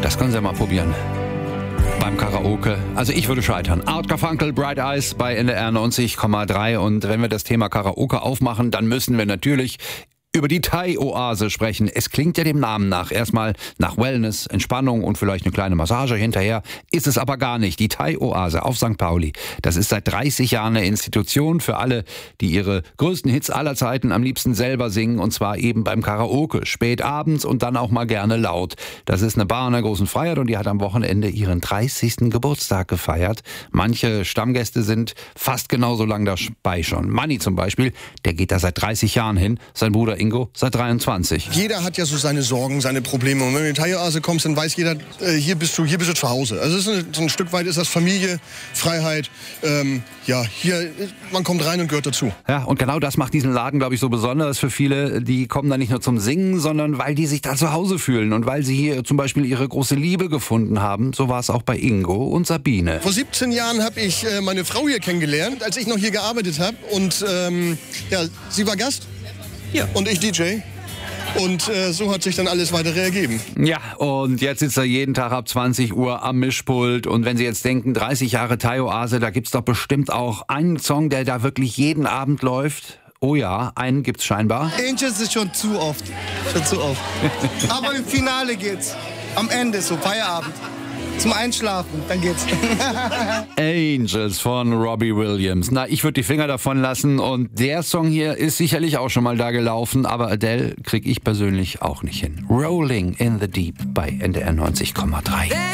Das können Sie ja mal probieren. Beim Karaoke. Also ich würde scheitern. Art Garfunkel, Bright Eyes bei NDR 90,3. Und wenn wir das Thema Karaoke aufmachen, dann müssen wir natürlich über die Thai-Oase sprechen. Es klingt ja dem Namen nach. Erstmal nach Wellness, Entspannung und vielleicht eine kleine Massage hinterher. Ist es aber gar nicht. Die Thai-Oase auf St. Pauli. Das ist seit 30 Jahren eine Institution für alle, die ihre größten Hits aller Zeiten am liebsten selber singen. Und zwar eben beim Karaoke. Spät abends und dann auch mal gerne laut. Das ist eine Bar in der Großen Freiheit und die hat am Wochenende ihren 30. Geburtstag gefeiert. Manche Stammgäste sind fast genauso lang dabei schon. Manni zum Beispiel, der geht da seit 30 Jahren hin. Sein Bruder Ingo seit 23. Jeder hat ja so seine Sorgen, seine Probleme. Und wenn du in die Thai-Oase kommst, dann weiß jeder, hier bist du zu Hause. Also so ein Stück weit ist das Familie, Freiheit. Hier, man kommt rein und gehört dazu. Ja, und genau das macht diesen Laden, glaube ich, so besonders für viele. Die kommen da nicht nur zum Singen, sondern weil die sich da zu Hause fühlen. Und weil sie hier zum Beispiel ihre große Liebe gefunden haben. So war es auch bei Ingo und Sabine. Vor 17 Jahren habe ich meine Frau hier kennengelernt, als ich noch hier gearbeitet habe. Und sie war Gast. Ja. Und ich DJ. Und so hat sich dann alles weitere ergeben. Ja, und jetzt sitzt er jeden Tag ab 20 Uhr am Mischpult. Und wenn Sie jetzt denken, 30 Jahre Thai-Oase, da gibt's doch bestimmt auch einen Song, der da wirklich jeden Abend läuft. Oh ja, einen gibt's scheinbar. Angels ist schon zu oft. Aber im Finale geht's. Am Ende, so Feierabend. Zum Einschlafen, dann geht's. Angels von Robbie Williams. Na, ich würde die Finger davon lassen und der Song hier ist sicherlich auch schon mal da gelaufen, aber Adele krieg ich persönlich auch nicht hin. Rolling in the Deep bei NDR 90,3.